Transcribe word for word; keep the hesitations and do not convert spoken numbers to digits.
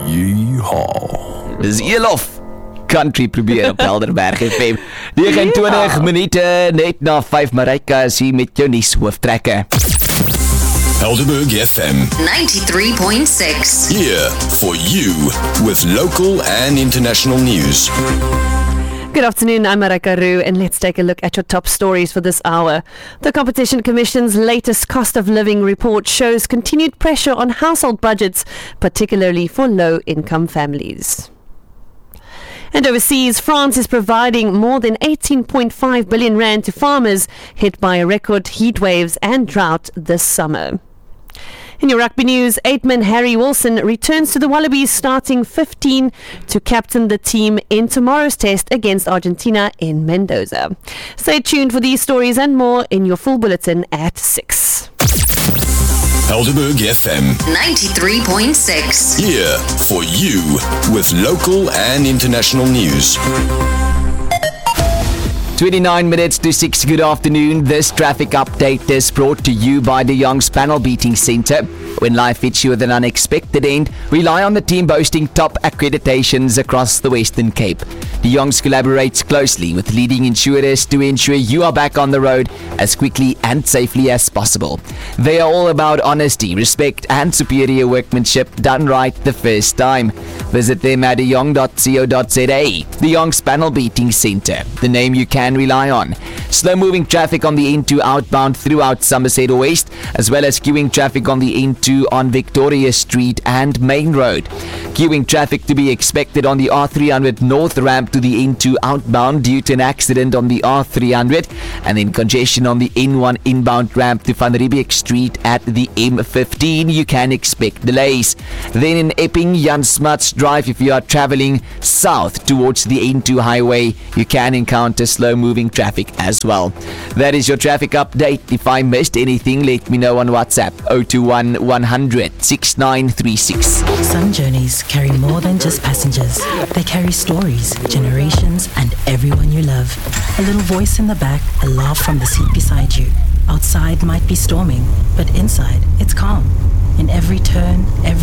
Yeehaw. Dis Elof. Country probeer op Helderberg F M. negenentwintig minute net na vyf. Marika is hier met jou nuus hooftrekke. Helderberg F M ninety-three point six. here for you with local and international news. Good afternoon, I'm Marika Roo, and let's take a look at your top stories for this hour. The Competition Commission's latest cost of living report shows continued pressure on household budgets, particularly for low-income families. And overseas, France is providing more than eighteen point five billion rand to farmers hit by record heat waves and drought this summer. In your rugby news, eight-man Harry Wilson returns to the Wallabies starting fifteen to captain the team in tomorrow's test against Argentina in Mendoza. Stay tuned for these stories and more in your full bulletin at six. Helderberg F M ninety-three point six. here for you with local and international news. twenty-nine minutes to six. Good afternoon. This traffic update is brought to you by the Young's Panel Beating Centre. When life hits you with an unexpected end, rely on the team boasting top accreditations across the Western Cape. The Youngs collaborates closely with leading insurers to ensure you are back on the road as quickly and safely as possible. They are all about honesty, respect and superior workmanship done right the first time. Visit them at young dot co dot za. The Young's Panel Beating Centre, the name you can rely on. Slow moving traffic on the N two outbound throughout Somerset West, as well as queuing traffic on the N two on Victoria Street and Main Road. Queuing traffic to be expected on the R three hundred north ramp to the N two outbound due to an accident on the R three hundred, and then congestion on the N one inbound ramp to Van Riebeeck Street at the M fifteen. You can expect delays. Then in Epping, Jan Smuts Drive, if you are traveling south towards the N two highway, you can encounter slow moving traffic as well. That is your traffic update. If I missed anything, let me know on WhatsApp oh two one, one hundred, six nine three six. Some journeys carry more than just passengers. They carry stories, generations, and everyone you love. A little voice in the back, a laugh from the seat beside you. Outside might be storming, but inside it's calm. In every turn, every